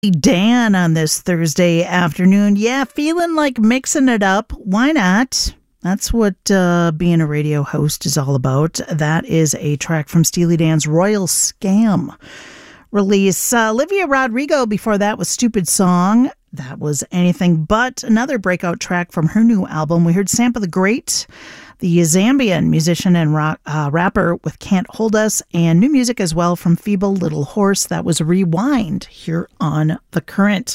Dan on this Thursday afternoon. Yeah, feeling like mixing it up. Why not? That's what being a radio host is all about. That is a track from Steely Dan's Royal Scam release. Olivia Rodrigo before that was Stupid Song. That was Anything But. Another breakout track from her new album. We heard Sampa the Great, the Zambian musician and rapper with Can't Hold Us, and new music as well from Feeble Little Horse. That was Rewind here on The Current.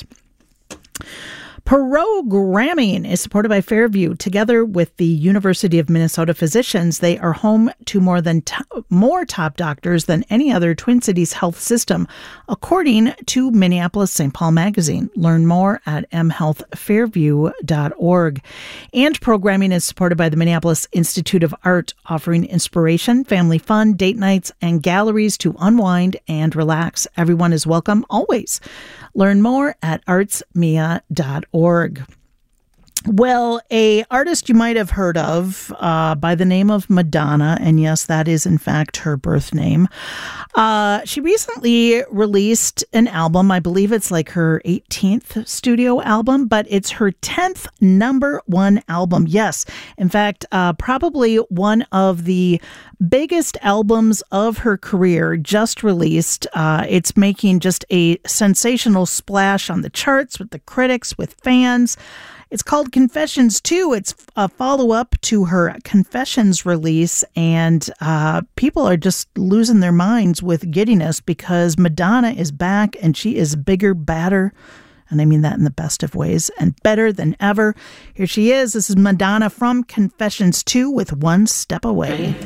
Programming is supported by Fairview. Together with the University of Minnesota physicians, they are home to more top doctors than any other Twin Cities health system, according to Minneapolis St. Paul Magazine. Learn more at mhealthfairview.org. And programming is supported by the Minneapolis Institute of Art, offering inspiration, family fun, date nights, and galleries to unwind and relax. Everyone is welcome always. Learn more at artsmia.org. Well, a artist you might have heard of by the name of Madonna, and yes, that is in fact her birth name. She recently released an album. I believe it's like her 18th studio album, but it's her 10th number one album. Yes, in fact, probably one of the biggest albums of her career just released. It's making just a sensational splash on the charts with the critics, with fans. It's called Confessions 2. It's a follow-up to her Confessions release, and people are just losing their minds with giddiness because Madonna is back, and she is bigger, badder, and I mean that in the best of ways, and better than ever. Here she is. This is Madonna from Confessions 2 with One Step Away.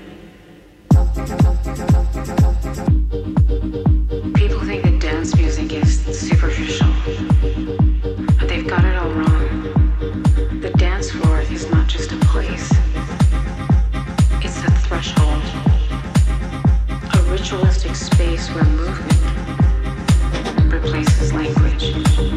People think that dance music is superficial, but they've got it all wrong. The dance floor is not just a place, it's a threshold, a ritualistic space where movement replaces language.